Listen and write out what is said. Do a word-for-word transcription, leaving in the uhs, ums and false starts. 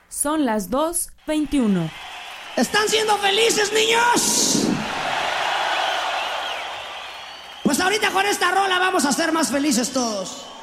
Son las dos veintiuno. ¿Están siendo felices, niños? Pues ahorita con esta rola vamos a ser más felices todos.